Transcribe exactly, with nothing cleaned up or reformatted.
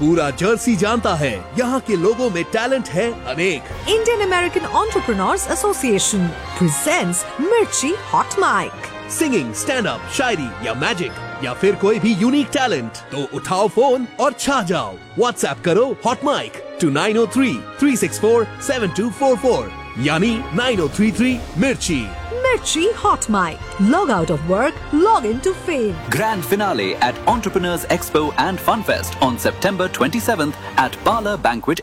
पूरा जर्सी जानता है यहाँ के लोगों में टैलेंट है अनेक। Indian American Entrepreneurs Association presents Mirchi Hot Mic. Singing, stand up, शायरी या मैजिक या फिर कोई भी यूनिक टैलेंट, तो उठाओ फोन और छा जाओ। व्हाट्सएप करो hot mic to nine O three three six four seven to four four यानी नाइन ओ थ्री थ्री मिर्ची। Mirchi Hot Mic. Log out of work, log into fame. Grand finale at Entrepreneurs Expo and Funfest on September twenty-seventh at Bala Banquet